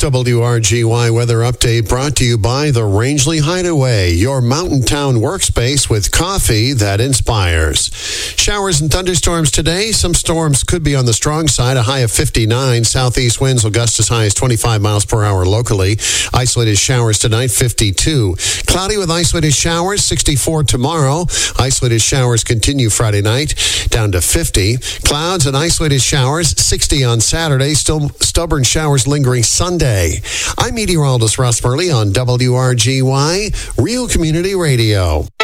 WRGY weather update brought to you by the Rangeley Hideaway, your mountain town workspace with coffee that inspires. Showers and thunderstorms today. Some storms could be on the strong side, a high of 59. Southeast winds will gust as high as 25 miles per hour locally. Isolated showers tonight, 52. Cloudy with isolated showers, 64 tomorrow. Isolated showers continue Friday night, down to 50. Clouds and isolated showers, 60 on Saturday. Still stubborn showers lingering Sunday. I'm meteorologist Russ Murley on WRGY, Real Community Radio.